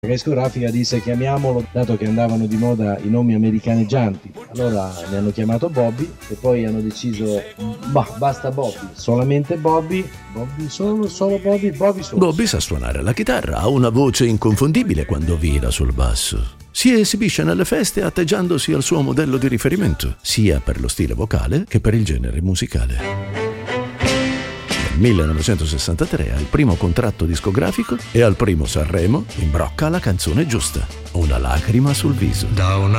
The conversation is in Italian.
La discografica disse chiamiamolo, dato che andavano di moda i nomi americaneggianti, allora ne hanno chiamato Bobby e poi hanno deciso basta Bobby, solamente Bobby, Bobby solo Bobby, Bobby solo. Bobby sa suonare la chitarra, ha una voce inconfondibile quando vira sul basso. Si esibisce nelle feste atteggiandosi al suo modello di riferimento, sia per lo stile vocale che per il genere musicale. Nel 1963 ha il primo contratto discografico e al primo Sanremo imbrocca la canzone giusta, Una lacrima sul viso. Da una